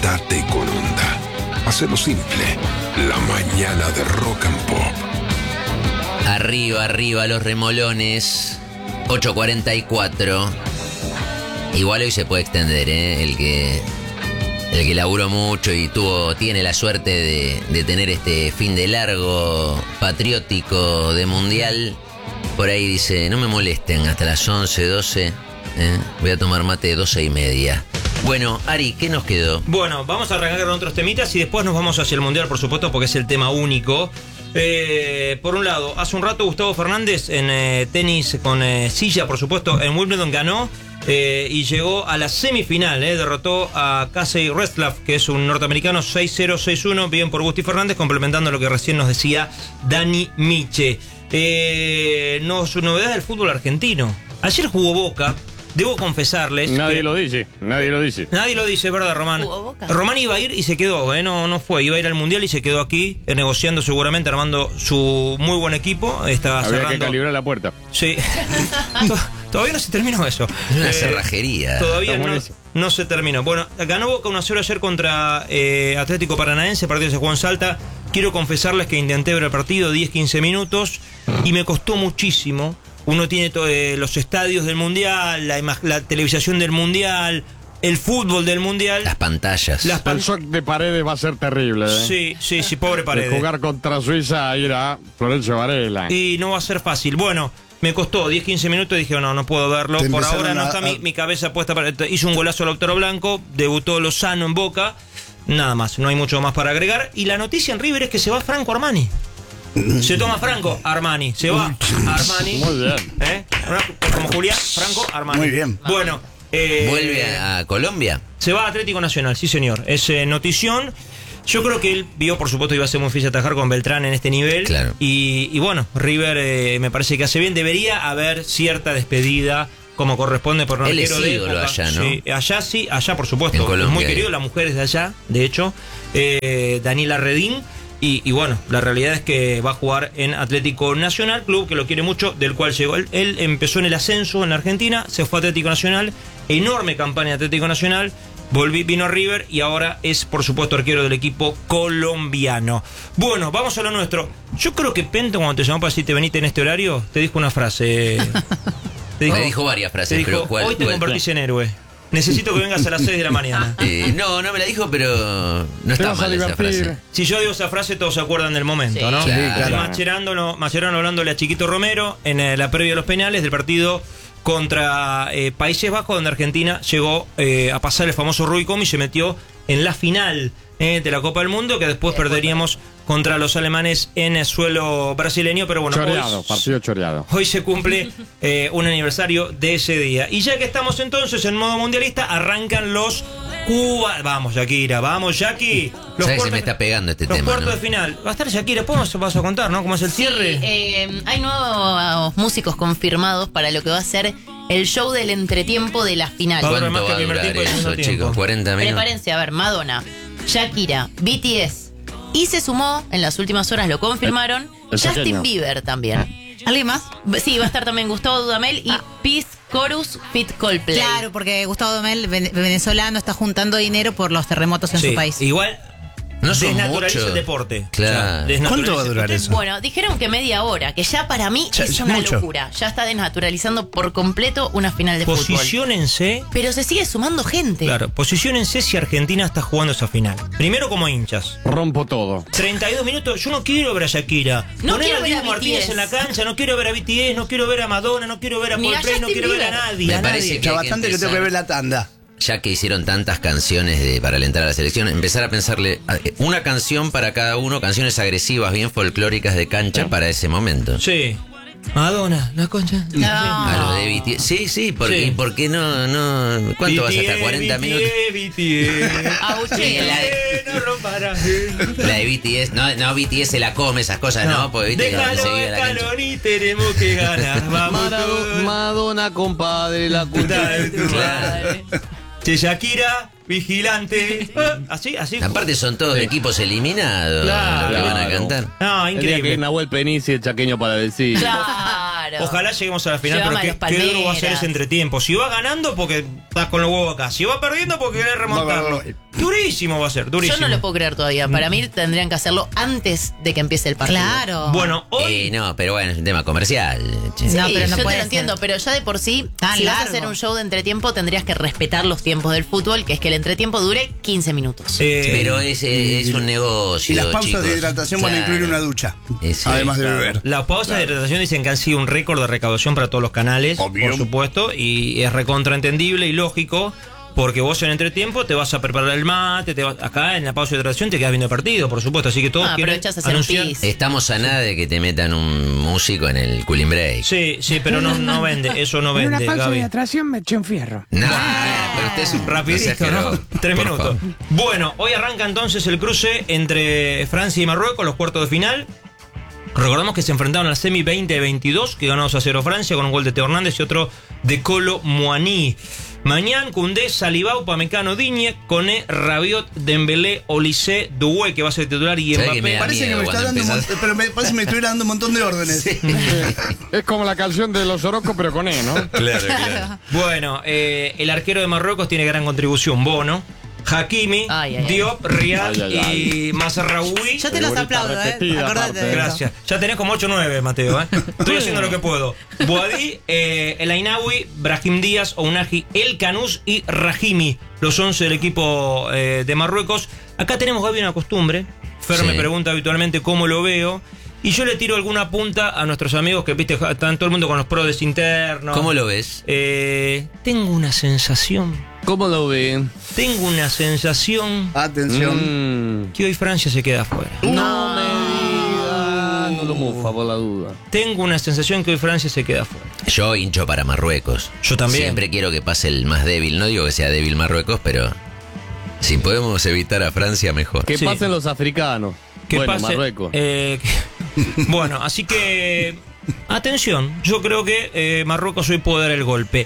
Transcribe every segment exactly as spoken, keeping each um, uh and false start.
despertate con onda. Hacelo simple, la mañana de Rock and Pop. Arriba, arriba los remolones. ocho cuarenta y cuatro. Igual hoy se puede extender, ¿eh? El que, el que laburó mucho y tuvo, tiene la suerte de, de tener este fin de largo patriótico de mundial. Por ahí dice, no me molesten hasta las once, doce. ¿eh? Voy a tomar mate de doce y media. Bueno, Ari, ¿qué nos quedó? Bueno, vamos a arrancar con otros temitas y después nos vamos hacia el mundial, por supuesto, porque es el tema único. Eh, por un lado, hace un rato Gustavo Fernández en eh, tenis con eh, silla, por supuesto, en Wimbledon ganó eh, y llegó a la semifinal, eh, derrotó a Casey Restlove, que es un norteamericano, seis cero, seis uno, bien por Gusti Fernández, complementando lo que recién nos decía Dani Miche. Eh, no, su novedad del fútbol argentino. Ayer jugó Boca. Debo confesarles. Nadie que lo dice, nadie lo dice. Nadie lo dice, ¿verdad, Román? Román iba a ir y se quedó, ¿eh? no, no fue. Iba a ir al mundial y se quedó aquí, eh, negociando seguramente, armando su muy buen equipo. Está Había cerrando. que calibrar la puerta. Sí. Todavía no se terminó eso. Es una Eh, cerrajería. Todavía Está no, buenísimo. no se terminó. Bueno, ganó Boca uno a cero ayer contra eh, Atlético Paranaense. El partido se jugó en Salta. Quiero confesarles que intenté ver el partido diez quince minutos y me costó muchísimo. Uno tiene to- eh, los estadios del Mundial, la, ima- la televisación del Mundial, el fútbol del Mundial. Las pantallas. Las pan- El shock de Paredes va a ser terrible, ¿eh? Sí, sí, sí, pobre De Paredes. jugar contra Suiza a ir a Florencio Varela. Y no va a ser fácil. Bueno, me costó diez quince minutos y dije, no, no puedo verlo. Te Por empezaron ahora no a- está a- mi, mi cabeza puesta para... Hizo un golazo Lautaro Blanco, debutó Lozano en Boca. Nada más, no hay mucho más para agregar. Y la noticia en River es que se va Franco Armani. Se toma Franco Armani, se va Armani. Muy bien. ¿Eh? Como Julián, Franco Armani. Muy bien. Bueno, eh, ¿Vuelve a, a Colombia? se va a Atlético Nacional, sí señor. Es eh, notición. Yo creo que él vio, por supuesto, iba a ser muy difícil atajar con Beltrán en este nivel. Claro. Y, y bueno, River eh, me parece que hace bien. Debería haber cierta despedida como corresponde por un Él es arquero de ídolo época. allá, ¿no? Sí, allá sí, allá por supuesto. En Colombia, es muy ahí. querido, las mujeres de allá, de hecho. Eh, Daniela Redín. Y, y bueno, la realidad es que va a jugar en Atlético Nacional, club que lo quiere mucho, del cual llegó. Él, él empezó en el ascenso en la Argentina, se fue a Atlético Nacional, enorme campaña de Atlético Nacional, volví, vino a River y ahora es, por supuesto, arquero del equipo colombiano. Bueno, vamos a lo nuestro. Yo creo que Pento, cuando te llamó para decirte venite en este horario, te dijo una frase. Te Me dijo varias te frases, dijo, pero ¿cuál? hoy te cuál? convertís en héroe. Necesito que vengas a las seis de la mañana. Eh, no, no me la dijo, pero no está vas a mal esa divertir. frase. Si yo digo esa frase, todos se acuerdan del momento, Sí. ¿no? Sí, claro. Mascherano, Mascherano hablándole a Chiquito Romero en eh, la previa de los penales del partido contra eh, Países Bajos, donde Argentina llegó eh, a pasar el famoso Rubicón y se metió en la final eh, de la Copa del Mundo, que después perderíamos contra los alemanes en el suelo brasileño, pero bueno, Choreado, hoy, partido choreado. hoy se cumple eh, un aniversario de ese día. Y ya que estamos entonces en modo mundialista, arrancan los Cuba. Vamos, Shakira, vamos, Jackie. Los ¿Sabes? Se cuartos- me está pegando este los tema, cuartos ¿no? de final. Va a estar Shakira, después nos vas a contar, ¿no? ¿Cómo es el cierre? Sí, eh, hay nuevos músicos confirmados para lo que va a ser el show del entretiempo de la final. Va a durar ¿Cuánto más va que a el primer durar tiempo y el eso, segundo tiempo. chicos? ¿cuarenta minutos? Prepárense a ver, Madonna, Shakira, B T S. Y se sumó, en las últimas horas lo confirmaron, El- el Justin pequeño. Bieber también. ¿Alguien más? Sí, va a estar también Gustavo Dudamel y Peace Chorus Fit Coldplay. Claro, porque Gustavo Dudamel, ven- venezolano, está juntando dinero por los terremotos en Sí, su país. igual No son desnaturaliza muchos. el deporte. Claro. O sea, desnaturaliza ¿Cuánto va a el durar deporte. eso? Bueno, dijeron que media hora, que ya para mí Ya- es ya una mucho. locura. Ya está desnaturalizando por completo una final de fútbol. Posiciónense. Pero se sigue sumando gente. Claro, posiciónense si Argentina está jugando esa final. Primero como hinchas. Rompo todo. treinta y dos minutos, yo no quiero ver a Shakira. No Poner quiero a ver Dibu a Martínez B T S. en la cancha, no quiero ver a B T S, no quiero ver a Madonna, no quiero ver a Ni a Coldplay, no Justin quiero ver a Bieber. nadie. Me a parece nadie. que Ya hay bastante que tengo que empezar- ver la tanda. Ya que hicieron tantas canciones de, para alentar a la selección, empezar a pensarle a- una canción para cada uno, canciones agresivas, bien folclóricas de cancha para ese momento. Sí. Madonna, la concha. No. A lo de B T S. Sí, sí, porque, Sí. ¿por qué no, no? ¿Cuánto vas hasta cuarenta minutos? B T S. Abucheo. La de- No rompará. La de B T S, no, no B T S se la come esas cosas, no, porque viste que Déjalo, enseguida la cancha. déjalo y tenemos que ganar. Vamos todos. Madonna, compadre, la Claro. Che, Shakira, vigilante. Así, así. Aparte son todos equipos eliminados Claro. los que van a Claro. cantar. No, El día que increíble. Nahuel Penici, el chaqueño para decir. Claro. Ojalá lleguemos a la final, Llévame pero a qué, las qué duro va a ser palmeras. ese entretiempo. Si va ganando, porque estás con los huevos acá. Si va perdiendo, porque querés remontarlo. Durísimo va a ser, durísimo. Yo no lo puedo creer todavía. Para mí tendrían que hacerlo antes de que empiece el partido. Claro. Bueno, hoy... Eh, no, pero bueno, es un tema comercial. che. Sí, No, pero no yo te puede lo ser. entiendo, pero ya de por sí, Tan si vas a largo. hacer un show de entretiempo, tendrías que respetar los tiempos del fútbol, que es que el entretiempo dure quince minutos. eh, Pero es, es un negocio. Y las pausas chicos. de hidratación van a Claro. incluir una ducha. Ese- Además de beber. Las pausas de hidratación dicen que han sido un récord de recaudación para todos los canales, Obvio. por supuesto, y es recontraentendible y lógico, porque vos en entretiempo te vas a preparar el mate, te vas, acá en la pausa de hidratación te quedas viendo el partido, por supuesto, así que todos Ah, quieren aprovechás a hacer un anunciar. pis. Estamos a nada de que te metan un músico en el cooling break. Sí, sí, pero no, no vende, eso no vende, Gaby. atracción me eché un fierro. No, pero usted es un Rapidito, exagerado. ¿no? Tres Por minutos. favor. Bueno, hoy arranca entonces el cruce entre Francia y Marruecos, los cuartos de final. Recordamos que se enfrentaron al semi veinte veintidós, que ganó dos a cero Francia con un gol de Teo Hernández y otro de Colo Muani. Mañana, Koundé, Salibao, Pamecano, Digne, Koné, Rabiot, Dembélé, Olise, Doué, que va a ser titular, y ¿Sabe que me Mbappé. da Parece que miedo me está cuando dando un empezás? mon- pero me parece que me estuviera dando un montón de órdenes. Es como la canción de los Orocos, pero con E, ¿no? Claro, claro. Bueno, eh, el arquero de Marruecos tiene gran contribución, Bono, Hakimi, Ay, ay, ay. Diop, Riyad Ay, ay, y Mazraoui. Yo te los Figurita aplaudo, ¿eh? repetida, Acordate aparte. de eso. Gracias. Ya tenés como ocho nueve, Mateo, ¿eh? Estoy haciendo lo que puedo. Boadí, eh, El Ainaoui, Brahim Díaz, Ounahi, El Canús y Rahimi, los once del equipo eh, de Marruecos. Acá tenemos, Gaby, una costumbre. Fer Sí. me pregunta habitualmente cómo lo veo. Y yo le tiro alguna punta a nuestros amigos que, viste, están todo el mundo con los prodes internos. ¿Cómo lo ves? Eh, tengo una sensación. ¿Cómo lo ven? Tengo una sensación Atención. Mm. que hoy Francia se queda afuera. No me digas. No lo mufa por la duda. Tengo una sensación que hoy Francia se queda afuera. Yo hincho para Marruecos. Yo también. Siempre quiero que pase el más débil. No digo que sea débil Marruecos, pero si podemos evitar a Francia, mejor. Que Sí. pasen los africanos. Que bueno, pase. Marruecos. eh, que- bueno, así que. Atención, yo creo que eh, Marruecos hoy puede dar el golpe.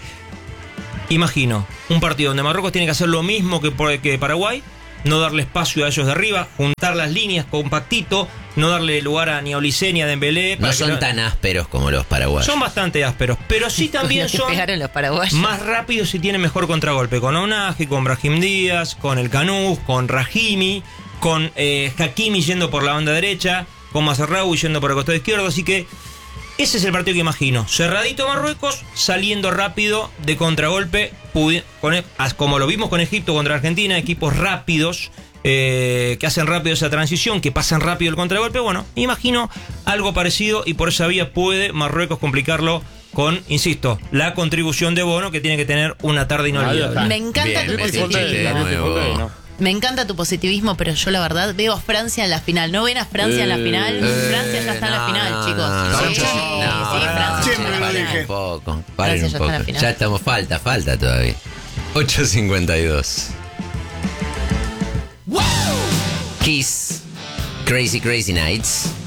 Imagino un partido donde Marruecos tiene que hacer lo mismo que, por- que Paraguay, no darle espacio a ellos de arriba, juntar las líneas compactito, no darle lugar a ni a Olise ni a Dembélé. para No que son tan ásperos como los paraguayos. Son bastante ásperos, pero sí también Los que son pegaron los paraguayos. más rápidos y tienen mejor contragolpe. Con Ounahi, con Brahim Díaz, con El Canús, con Rahimi, con eh, Hakimi yendo por la banda derecha, con Mazraoui yendo por el costado izquierdo. Así que ese es el partido que imagino. Cerradito Marruecos, saliendo rápido de contragolpe, pudi- con e- as- como lo vimos con Egipto contra Argentina, equipos rápidos, eh, que hacen rápido esa transición, que pasan rápido el contragolpe. Bueno, imagino algo parecido y por esa vía puede Marruecos complicarlo con, insisto, la contribución de Bono, que tiene que tener una tarde inolvidable. Ahí Me encanta Bien, tu me Beautiful sentí day, de positivismo. nuevo. beautiful day, ¿no? Me encanta tu positivismo, pero yo la verdad veo a Francia en la final. ¿No ven a Francia en la final? Eh, Francia ya está en la no, final, no, chicos. no, sí, no, sí, no, sí, no, Francia Siempre está en lo la dije. final. un poco, paren Francia un ya está poco. en la final. Ya estamos, falta, falta todavía. ocho cincuenta y dos. Kiss, Crazy Crazy Nights.